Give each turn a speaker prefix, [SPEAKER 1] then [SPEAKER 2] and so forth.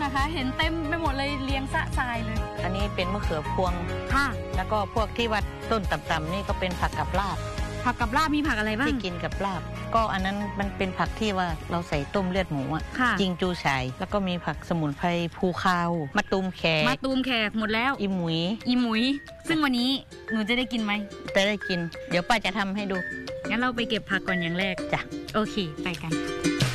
[SPEAKER 1] อะคะเห็นเต็มไปหมดเลยเรียงสะทรายเลย
[SPEAKER 2] อันนี้เป็นมะเขือพวง
[SPEAKER 1] ค่ะ
[SPEAKER 2] แล้วก็พวกที่ว่าต้นต่ำๆนี่ก็เป็นผักกับลาบ
[SPEAKER 1] ผักกับลาบมีผักอะไรบ้าง
[SPEAKER 2] ที่กินกับลาบก็อันนั้นมันเป็นผักที่ว่าเราใส่ต้มเลือดหมูอะจิงจูฉ่ายแล้วก็มีผักสมุนไพรภูคาวมะตูมแขก
[SPEAKER 1] หมดแล้ว
[SPEAKER 2] อีหมุย
[SPEAKER 1] ซึ่งวันนี้หนูจะได้กินไหม
[SPEAKER 2] จะได้กินเดี๋ยวป้าจะทำให้ดู
[SPEAKER 1] งั้นเราไปเก็บผักก่อนอย่างแรก
[SPEAKER 2] จ้ะ
[SPEAKER 1] โอเคไปกัน